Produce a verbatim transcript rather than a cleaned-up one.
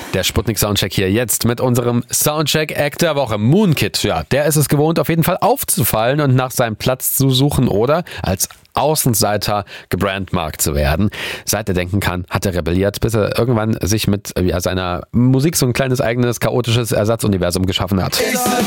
Der Sputnik-Soundcheck hier jetzt mit unserem Soundcheck-Act der Woche. Moonkid, ja, der ist es gewohnt, auf jeden Fall aufzufallen und nach seinem Platz zu suchen oder als Außenseiter gebrandmarkt zu werden. Seit er denken kann, hat er rebelliert, bis er irgendwann sich mit ja, seiner Musik so ein kleines eigenes chaotisches Ersatzuniversum geschaffen hat.